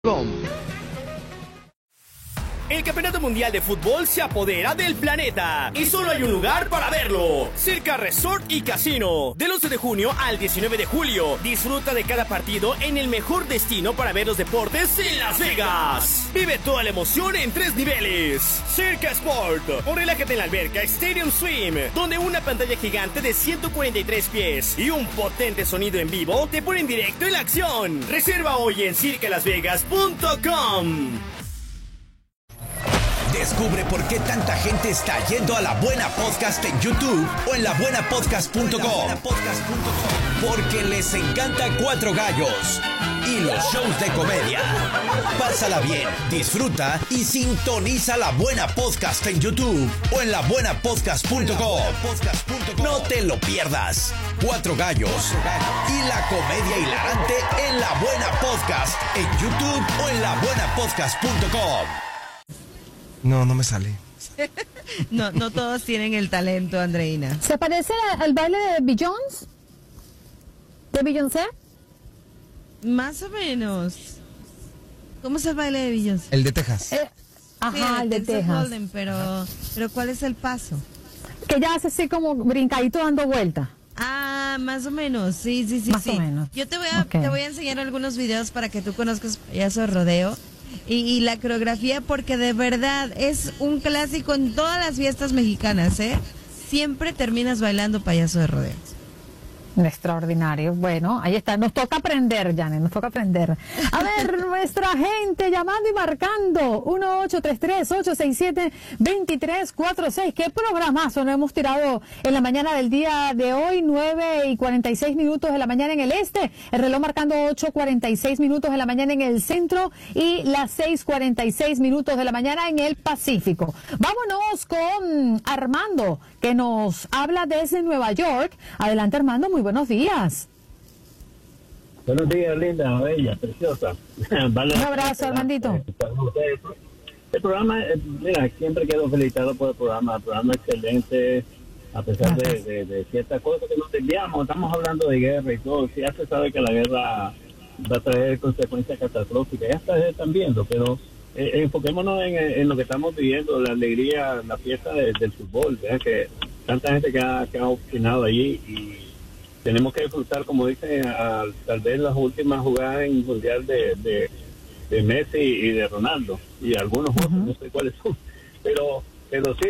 El Campeonato Mundial de Fútbol se apodera del planeta y solo hay un lugar para verlo: Circa Resort y Casino. Del 11 de junio al 19 de julio, disfruta de cada partido en el mejor destino para ver los deportes en Las Vegas. Vive toda la emoción en 3 niveles. Circa Sport, o relájate en la alberca Stadium Swim, donde una pantalla gigante de 143 pies y un potente sonido en vivo te ponen directo en la acción. Reserva hoy en circalasvegas.com. Descubre por qué tanta gente está yendo a La Buena Podcast en YouTube o en labuenapodcast.com. Porque les encanta Cuatro Gallos y los shows de comedia. Pásala bien, disfruta y sintoniza La Buena Podcast en YouTube o en labuenapodcast.com. No te lo pierdas. Cuatro Gallos y la comedia hilarante en La Buena Podcast en YouTube o en labuenapodcast.com. No me sale. No todos tienen el talento, Andreina. ¿Se parece al baile de Beyoncé? ¿De Beyoncé? Más o menos. ¿Cómo es el baile de Beyoncé? El de Texas. El de Texas. Golden, pero ¿cuál es el paso? Que ya hace así como brincadito dando vuelta. Ah, más o menos, sí. Más o menos. Yo te voy a enseñar algunos videos para que tú conozcas Payaso de Rodeo y la coreografía, porque de verdad es un clásico en todas las fiestas mexicanas, ¿eh? Siempre terminas bailando Payaso de Rodeo. Extraordinario. Bueno, ahí está. Nos toca aprender, Janet, nos toca aprender. A ver, nuestra gente llamando y marcando. 1833-867-2346. ¿Qué programazo nos hemos tirado en la mañana del día de hoy? 9:46 de la mañana en el este. El reloj marcando 8:46 de la mañana en el centro y las 6:46 de la mañana en el Pacífico. Vámonos con Armando, que nos habla desde Nueva York. Adelante, Armando. Muy buenos días. Buenos días, linda, bella, preciosa. Vale, un abrazo, Armandito. El programa, mira, siempre quedo felicitado por el programa excelente, a pesar de ciertas cosas que nos desviamos. Estamos hablando de guerra y todo. Ya se sabe que la guerra va a traer consecuencias catastróficas, ya están viendo, pero enfoquémonos en lo que estamos viviendo, la alegría, la fiesta del fútbol, ¿verdad? Que tanta gente que ha opinado allí, y tenemos que disfrutar, como dicen, tal vez las últimas jugadas en mundial de Messi y de Ronaldo y algunos otros, no sé cuáles son, pero sí,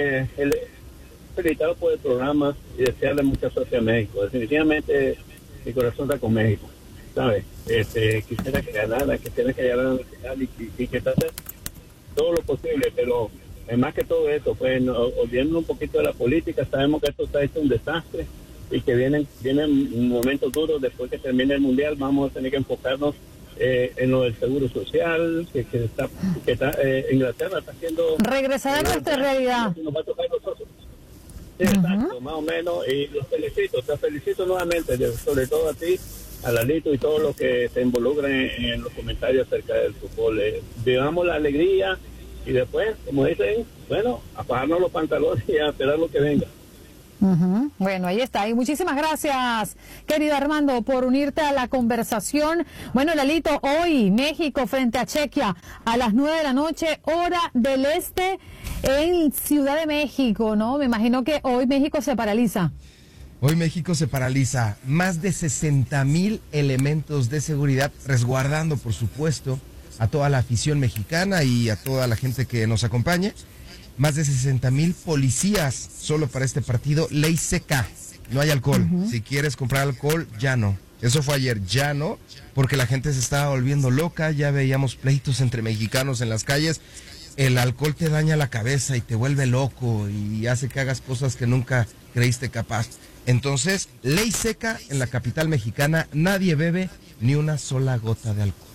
felicitado por el programa y desearle mucha suerte a México. Definitivamente mi corazón está con México, ¿sabes? Quisiera que ganaran al final y que trate todo lo posible, pero más que todo eso, pues olvidando un poquito de la política. Sabemos que esto está hecho un desastre y que vienen momentos duros después que termine el mundial. Vamos a tener que enfocarnos en lo del seguro social, que Inglaterra está haciendo regresar a nuestra realidad. Nos va a tocar a nosotros. Sí, exacto, más o menos. Y te felicito nuevamente, sobre todo a ti, a Lalito y todos los que se involucran en los comentarios acerca del fútbol. Vivamos la alegría y después, como dicen, bueno, a bajarnos los pantalones y a esperar lo que venga. Bueno, ahí está. Y muchísimas gracias, querido Armando, por unirte a la conversación. Bueno, Lalito, hoy México frente a Chequia a las 9 de la noche, hora del este, en Ciudad de México, ¿no? Me imagino que hoy México se paraliza. Hoy México se paraliza. Más de 60,000 elementos de seguridad resguardando, por supuesto, a toda la afición mexicana y a toda la gente que nos acompañe. Más de 60,000 policías solo para este partido. Ley seca, no hay alcohol. Si quieres comprar alcohol, ya no. Eso fue ayer, ya no, porque la gente se estaba volviendo loca. Ya veíamos pleitos entre mexicanos en las calles. El alcohol te daña la cabeza y te vuelve loco y hace que hagas cosas que nunca creíste capaz. Entonces, ley seca en la capital mexicana. Nadie bebe ni una sola gota de alcohol.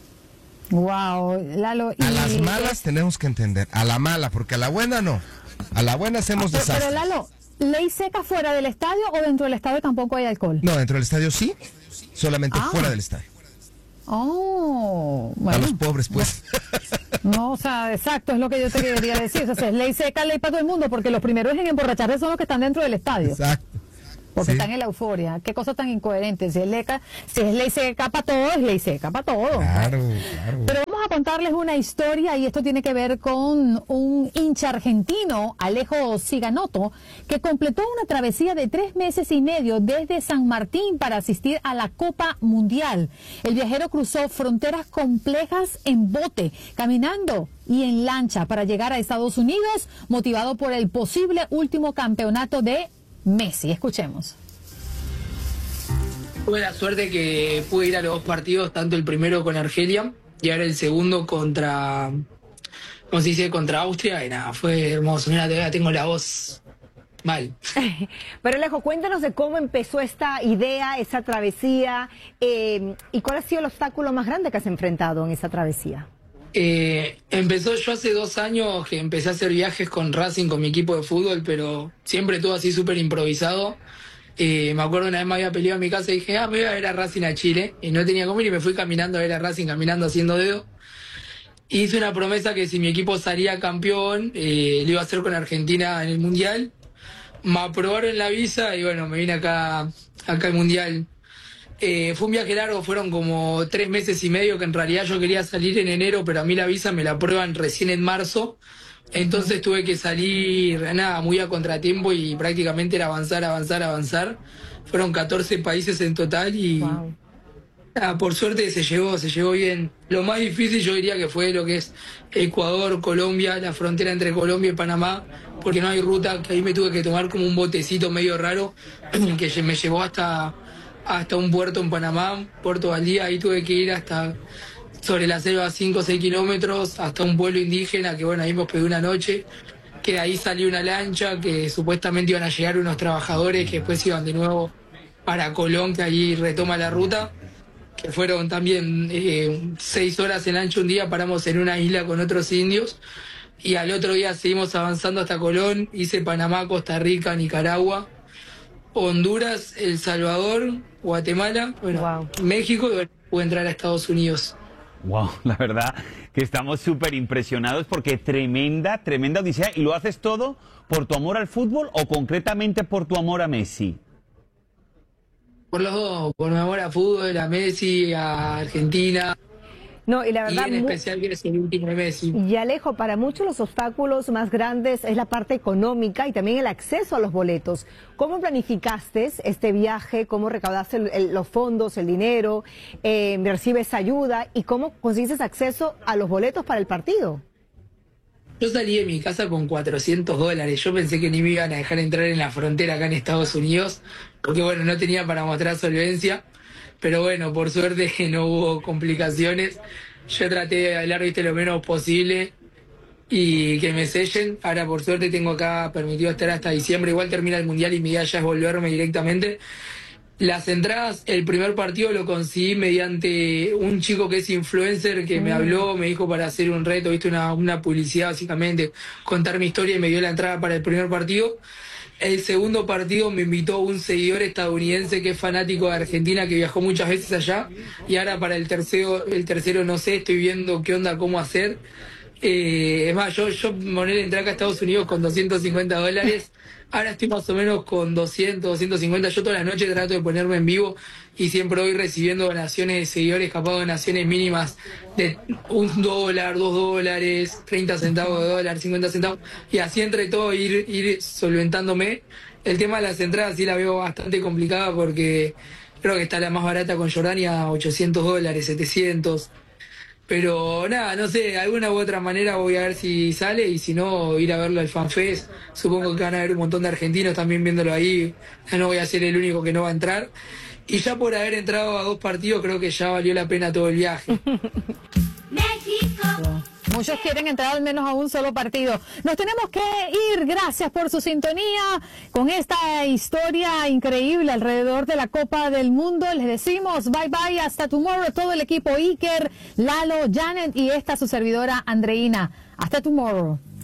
Wow, Lalo. A las malas tenemos que entender, a la mala, porque a la buena no. A la buena hacemos desastres. Pero Lalo, ¿ley seca fuera del estadio o dentro del estadio tampoco hay alcohol? No, dentro del estadio sí, solamente fuera del estadio. Oh, bueno. A los pobres, pues. No, o sea, exacto, es lo que yo te quería decir. O sea, es ley seca, ley para todo el mundo, porque los primeros en emborracharse son los que están dentro del estadio. Exacto. Porque Sí. están en la euforia. Qué cosa tan incoherente. Si es ley seca para todo, es ley seca para todo. Claro, claro. Pero vamos a contarles una historia y esto tiene que ver con un hincha argentino, Alejo Ciganotto, que completó una travesía de 3 meses y medio desde San Martín para asistir a la Copa Mundial. El viajero cruzó fronteras complejas en bote, caminando y en lancha para llegar a Estados Unidos, motivado por el posible último campeonato de Messi. Escuchemos. Tuve la suerte que pude ir a los 2 partidos, tanto el primero con Argelia y ahora el segundo contra, ¿cómo se dice? Contra Austria. Y nada, fue hermoso. Mira, todavía tengo la voz mal. Pero Alejo, cuéntanos de cómo empezó esta idea, esa travesía, y cuál ha sido el obstáculo más grande que has enfrentado en esa travesía. Empezó yo hace 2 años que empecé a hacer viajes con Racing, con mi equipo de fútbol, pero siempre todo así súper improvisado. Me acuerdo una vez me había peleado en mi casa y dije, me voy a ver a Racing a Chile. Y no tenía cómo ir y me fui caminando a ver a Racing, caminando haciendo dedo. Hice una promesa que si mi equipo salía campeón, lo iba a hacer con Argentina en el Mundial. Me aprobaron la visa y bueno, me vine acá al Mundial. Fue un viaje largo, fueron como 3 meses y medio, que en realidad yo quería salir en enero, pero a mí la visa me la aprueban recién en marzo. Entonces tuve que salir, nada, muy a contratiempo y prácticamente era avanzar. Fueron 14 países en total y nada, por suerte se llegó bien. Lo más difícil yo diría que fue lo que es Ecuador, Colombia, la frontera entre Colombia y Panamá, porque no hay ruta, que ahí me tuve que tomar como un botecito medio raro que me llevó hasta un puerto en Panamá, Puerto Valdía. Ahí tuve que ir hasta sobre la selva 5 o 6 kilómetros hasta un pueblo indígena, que bueno, ahí me hospedé una noche, que de ahí salió una lancha, que supuestamente iban a llegar unos trabajadores que después iban de nuevo para Colón, que allí retoma la ruta, que fueron también 6 horas en lancha un día, paramos en una isla con otros indios, y al otro día seguimos avanzando hasta Colón, hice Panamá, Costa Rica, Nicaragua, Honduras, El Salvador, Guatemala, bueno, México, y pude entrar a Estados Unidos. Wow, la verdad que estamos súper impresionados porque tremenda odisea. ¿Y lo haces todo por tu amor al fútbol o concretamente por tu amor a Messi? Por los dos, por mi amor a fútbol, a Messi, a Argentina. No, y la verdad, y en especial que es el último de Messi. Y Alejo, para muchos los obstáculos más grandes es la parte económica y también el acceso a los boletos. ¿Cómo planificaste este viaje? ¿Cómo recaudaste los fondos, el dinero? ¿Recibes ayuda? ¿Y cómo conseguiste acceso a los boletos para el partido? Yo salí de mi casa con $400. Yo pensé que ni me iban a dejar entrar en la frontera acá en Estados Unidos, porque bueno, no tenía para mostrar solvencia. Pero bueno, por suerte no hubo complicaciones. Yo traté de hablar, lo menos posible y que me sellen. Ahora por suerte tengo acá permitido estar hasta diciembre. Igual termina el Mundial y mi idea ya es volverme directamente. Las entradas, el primer partido lo conseguí mediante un chico que es influencer que me habló, me dijo para hacer un reto, viste, una publicidad básicamente, contar mi historia y me dio la entrada para el primer partido. El segundo partido me invitó un seguidor estadounidense que es fanático de Argentina, que viajó muchas veces allá, y ahora para el tercero no sé, estoy viendo qué onda, cómo hacer. Es más, yo entré acá a Estados Unidos con $250, ahora estoy más o menos con 200, 250, yo toda la noche trato de ponerme en vivo y siempre voy recibiendo donaciones de seguidores, capaz donaciones mínimas de $1, $2, 30 centavos de dólar, 50 centavos, y así entre todo ir solventándome. El tema de las entradas sí la veo bastante complicada porque creo que está la más barata con Jordania, $800, 700. Pero nada, no sé, de alguna u otra manera voy a ver si sale y si no, ir a verlo al FanFest. Supongo que van a haber un montón de argentinos también viéndolo ahí. Ya no voy a ser el único que no va a entrar. Y ya por haber entrado a 2 partidos creo que ya valió la pena todo el viaje. México. Muchos quieren entrar al menos a un solo partido. Nos tenemos que ir. Gracias por su sintonía con esta historia increíble alrededor de la Copa del Mundo. Les decimos bye bye, hasta tomorrow. Todo el equipo Iker, Lalo, Janet y esta su servidora Andreina. Hasta tomorrow.